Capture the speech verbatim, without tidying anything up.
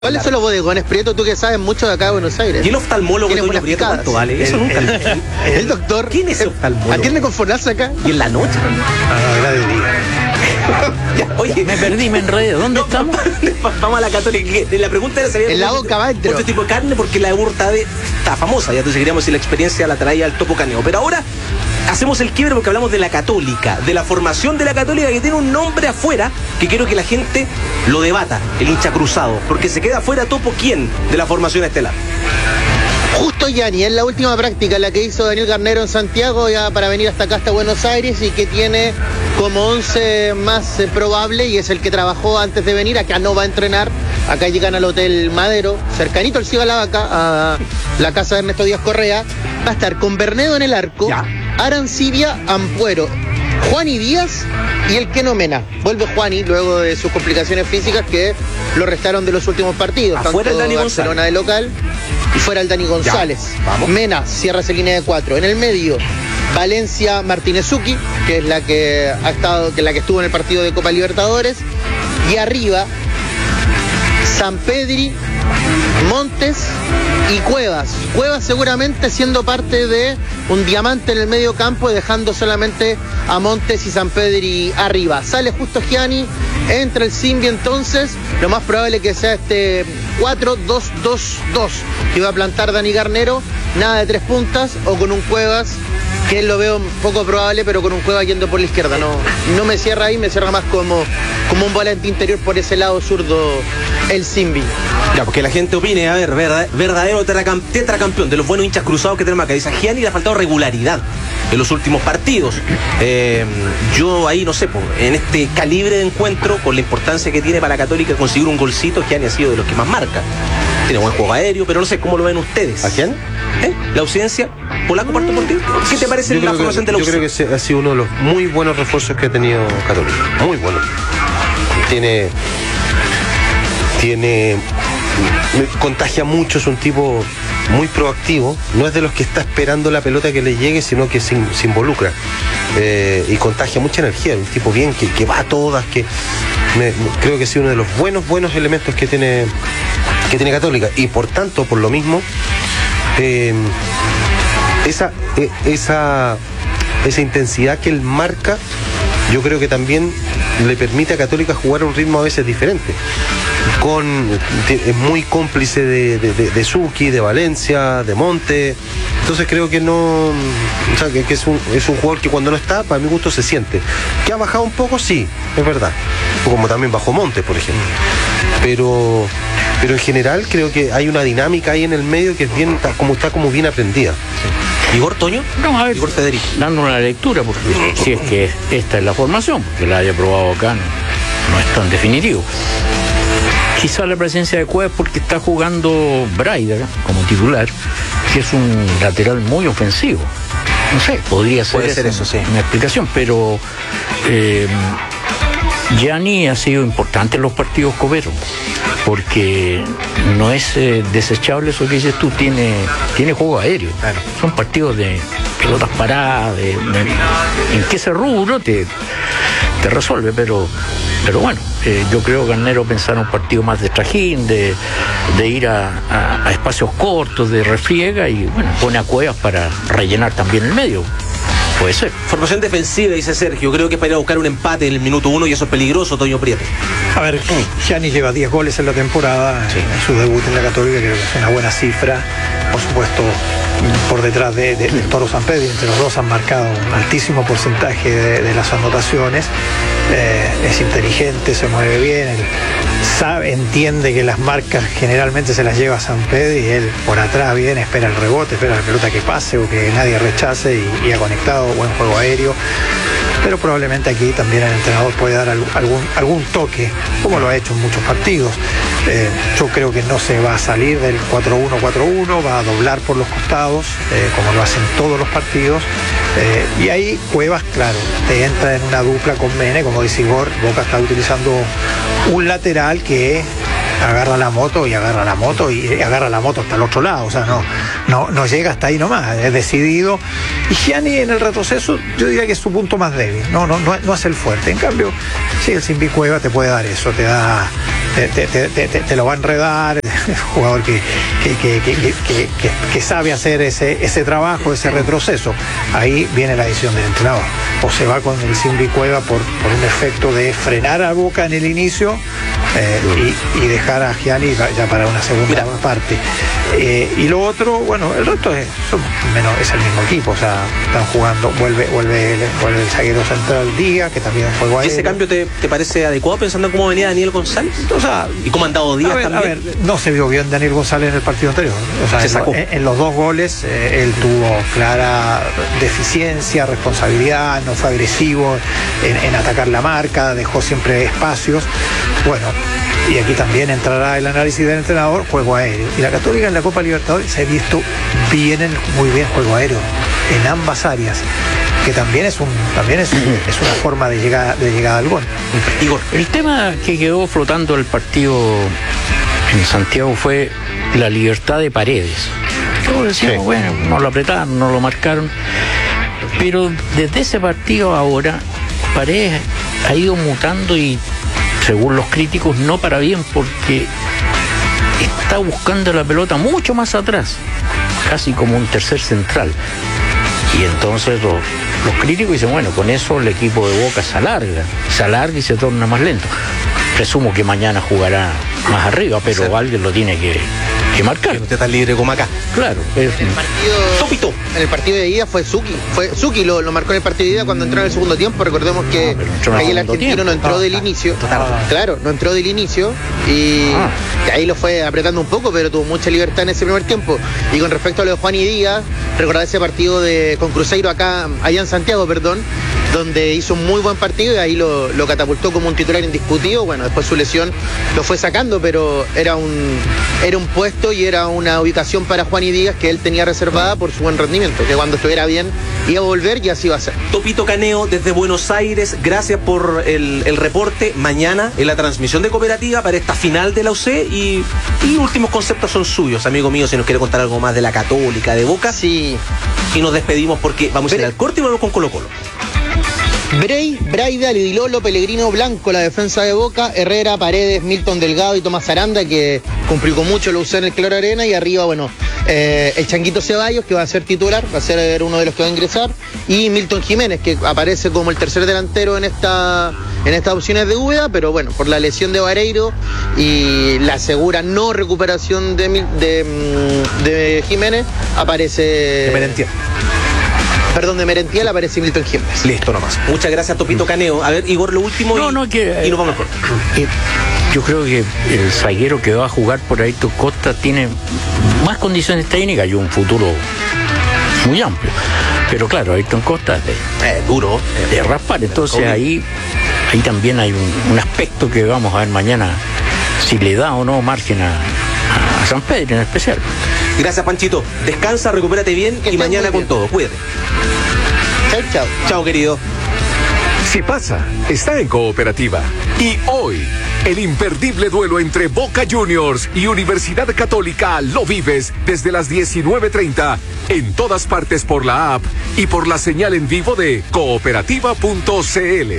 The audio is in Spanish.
¿Cuáles son los bodegones, Prieto? Tú que sabes mucho de acá de Buenos Aires. ¿Y el oftalmólogo Toño Prieto picadas? cuánto vale? Eso el, nunca. El, el, el, el doctor. ¿Quién es ese oftalmólogo? ¿Atiende con Fonasa acá? ¿Y en la noche? Ah, era de día. Ya, oye, me perdí, me enredé. ¿Dónde no, estamos? Vamos a la Católica. La pregunta era: en la boca va dentro. Otro tipo de carne, porque la Hurtado está famosa. Ya entonces queríamos si la experiencia la traía al Topo Caneo. Pero ahora hacemos el quiebre porque hablamos de la Católica, de la formación de la Católica, que tiene un nombre afuera que quiero que la gente lo debata, el hincha cruzado, porque se queda afuera Topo, ¿quién? De la formación estelar. Justo Gianni, es la última práctica, la que hizo Daniel Garnero en Santiago ya para venir hasta acá, hasta Buenos Aires, y que tiene como once más eh, probable, y es el que trabajó antes de venir. Acá no va a entrenar, acá llegan al Hotel Madero, cercanito al Ciudad de la Vaca, a la casa de Ernesto Díaz Correa. Va a estar con Bernedo en el arco, ya. Arancibia, Ampuero, Juani Díaz y el Keno Mena. Vuelve Juani luego de sus complicaciones físicas que lo restaron de los últimos partidos. Afuera tanto el Dani Barcelona González de local y fuera el Dani González. Mena cierra esa línea de cuatro. En el medio, Valencia Martinezuki, que es la que ha estado, que es la que estuvo en el partido de Copa Libertadores. Y arriba, Sampedri, Montes y Cuevas. Cuevas seguramente siendo parte de un diamante en el medio campo y dejando solamente a Montes y Sampedri arriba. Sale justo Gianni, entra el Simbi, entonces lo más probable es que sea este cuatro dos dos dos que va a plantar Dani Garnero, nada de tres puntas, o con un Cuevas, que él lo veo poco probable, pero con un Cuevas yendo por la izquierda. No, no me cierra ahí, me cierra más como, como un volante interior por ese lado zurdo el Simbi. Ya, porque la gente opine, a ver, verdadero tetracampeón de los buenos hinchas cruzados que tenemos acá. Dice, a Gianni le ha faltado regularidad en los últimos partidos. Eh, yo ahí, no sé, pues, en este calibre de encuentro, con la importancia que tiene para la Católica conseguir un golcito, Gianni ha sido de los que más marca. Tiene buen juego aéreo, pero no sé cómo lo ven ustedes. ¿A quién? ¿Eh? La ausencia, Polaco, parto por ti. ¿Qué te parece la formación de la ausencia? Yo creo que ha sido uno de los muy buenos refuerzos que ha tenido Católica. Muy bueno. Tiene... Tiene... contagia mucho, es un tipo muy proactivo, no es de los que está esperando la pelota que le llegue, sino que se, se involucra eh, y contagia mucha energía, un tipo bien que, que va a todas, que me, creo que es uno de los buenos, buenos elementos que tiene, que tiene Católica, y por tanto, por lo mismo, eh, esa, esa, esa intensidad que él marca, yo creo que también le permite a Católica jugar a un ritmo a veces diferente. Con, es muy cómplice de, de, de, de Suki, de Valencia, de Monte. Entonces creo que no, o sea, que, que es, un, es un jugador que cuando no está, para mi gusto se siente. Que ha bajado un poco, sí, es verdad. Como también bajó Monte, por ejemplo. Pero, pero en general creo que hay una dinámica ahí en el medio que es bien, está como, está como bien aprendida. ¿Igor Toño? No, a ver, Igor Federico. Dando una lectura, porque si es que esta es la formación, porque la haya probado acá, no, no es tan definitivo. Quizá la presencia de Cuevas porque está jugando Braider como titular, que es un lateral muy ofensivo. No sé, podría ser, Puede ser eso, sí. Una explicación, pero eh, Gianni ha sido importante en los partidos coberos, porque no es eh, desechable eso que dices tú, tiene, tiene juego aéreo. Claro. Son partidos de pelotas paradas, de, de, en que ese rubro te, te resuelve, pero... Pero bueno, eh, yo creo que Garnero pensaba en un partido más de trajín, de, de ir a, a, a espacios cortos, de refriega, y bueno, pone a Cuevas para rellenar también el medio. Puede ser. Formación defensiva, dice Sergio. Creo que es para ir a buscar un empate en el minuto uno y eso es peligroso, Toño Prieto. A ver, Gianni lleva diez goles en la temporada, sí. En su debut en la Católica, creo que es una buena cifra. Por supuesto, por detrás de, de, del Toro Sampedri, entre los dos han marcado un altísimo porcentaje de, de las anotaciones. Eh, es inteligente, se mueve bien, él sabe, entiende que las marcas generalmente se las lleva Sampedri, y él por atrás viene, espera el rebote, espera la pelota que pase o que nadie rechace, y, y ha conectado, buen juego aéreo. Pero probablemente aquí también el entrenador puede dar algún, algún toque, como lo ha hecho en muchos partidos. Eh, yo creo que no se va a salir del cuatro uno cuatro uno, va a doblar por los costados, eh, como lo hacen todos los partidos. Eh, y ahí Cuevas, claro, te entra en una dupla con Mene, como dice Igor. Boca está utilizando un lateral que agarra la moto y agarra la moto y agarra la moto hasta el otro lado, o sea, no, no, no llega hasta ahí nomás, es decidido. Y Gianni en el retroceso, yo diría que es su punto más débil, no, no, no, no hace el fuerte. En cambio, sí, el Simbi Cueva te puede dar eso, te da te, te, te, te, te lo va a enredar, un jugador que, que, que, que, que, que, que sabe hacer ese, ese trabajo, ese retroceso. Ahí viene la decisión del entrenador. O se va con el Simbi Cueva por, por un efecto de frenar a Boca en el inicio eh, y, y dejar a Gianni ya para una segunda Mira. parte. Eh, y lo otro, bueno, el resto es, son menos, es el mismo equipo, o sea, están jugando, vuelve, vuelve, vuelve el zaguero central Díaz, que también juega aéreo. ¿Y ese cambio te, te parece adecuado pensando en cómo venía Daniel González? O sea, y cómo han dado Díaz a ver, también. A ver, no se vio bien Daniel González en el partido anterior. O sea, se en, sacó. En, en los dos goles eh, él tuvo clara deficiencia, responsabilidad, no fue agresivo en, en atacar la marca, dejó siempre espacios. Bueno, y aquí también entrará el análisis del entrenador, juego aéreo. Y la Católica en la Copa Libertadores se ha visto bien, muy bien juego aéreo en ambas áreas, que también es un también es, es una forma de llegada de llegada al gol. Igor, el tema que quedó flotando el partido en Santiago fue la libertad de Paredes. Todos decíamos, sí. bueno, no lo apretaron, no lo marcaron, pero desde ese partido ahora Paredes ha ido mutando y según los críticos no para bien, porque está buscando la pelota mucho más atrás, casi como un tercer central. Y entonces los, los críticos dicen, bueno, con eso el equipo de Boca se alarga, se alarga y se torna más lento. Presumo que mañana jugará más arriba, pero sí. alguien lo tiene que, que marcar. Que no esté tan libre como acá. Claro. Es... En el partido, Topito. En el partido de ida fue Zucchi. Fue Zucchi lo, lo marcó en el partido de ida cuando entró en el segundo tiempo. Recordemos que no, ahí el argentino tiempo. no entró ah, del inicio. Ah, claro, no entró del inicio y ah. que ahí lo fue apretando un poco, pero tuvo mucha libertad en ese primer tiempo. Y con respecto a lo de Juan y Díaz, recordar ese partido de con Cruzeiro acá, allá en Santiago, perdón, donde hizo un muy buen partido y ahí lo, lo catapultó como un titular indiscutido. Bueno, después su lesión lo fue sacando, pero era un era un puesto y era una ubicación para Juan y Díaz que él tenía reservada por su buen rendimiento, que cuando estuviera bien iba a volver y así va a ser. Topito Caneo desde Buenos Aires, gracias por el, el reporte. Mañana en la transmisión de Cooperativa para esta final de la U C y, y últimos conceptos son suyos, amigo mío, si nos quiere contar algo más de la Católica, de Boca. Sí. Y nos despedimos porque vamos Pero... a ir al corte y volvemos con Colo Colo. Bray, Braida, Lidilolo, Pellegrino, Blanco, la defensa de Boca, Herrera, Paredes, Milton Delgado y Tomás Aranda, que complicó mucho, lo usó en el Cloro Arena, y arriba, bueno, eh, el Changuito Ceballos, que va a ser titular, va a ser uno de los que va a ingresar, y Milton Jiménez, que aparece como el tercer delantero en esta en estas opciones de Úbeda, pero bueno, por la lesión de Vareiro y la segura no recuperación de, de, de Jiménez, aparece... De Merentiel. Perdón, de Merentiel aparece Milton Jiménez. Listo nomás. Muchas gracias, Topito Caneo. A ver, Igor, lo último no, y, no, que, y nos vamos con... eh, Yo creo que el zaguero que va a jugar por ahí, Costa, tiene más condiciones técnicas y un futuro muy amplio. Pero claro, Ayrton Costa es de, eh, duro, de, de raspar. Entonces ahí, ahí también hay un, un aspecto que vamos a ver mañana, si le da o no margen a, a San Pedro en especial. Gracias, Panchito. Descansa, recupérate bien que y mañana con bien. todo. Cuídate. Chao, chao. Chao, querido. Si pasa, está en Cooperativa. Y hoy, el imperdible duelo entre Boca Juniors y Universidad Católica lo vives desde las diecinueve treinta en todas partes por la app y por la señal en vivo de cooperativa punto c l.